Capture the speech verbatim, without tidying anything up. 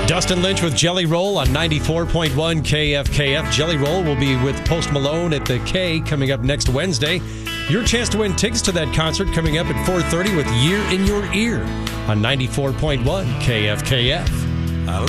Dustin Lynch with Jelly Roll on ninety-four point one K F K F. Jelly Roll will be with Post Malone at the K coming up next Wednesday. Your chance to win tickets to that concert coming up at four thirty with Year in Your Ear on ninety-four point one K F K F.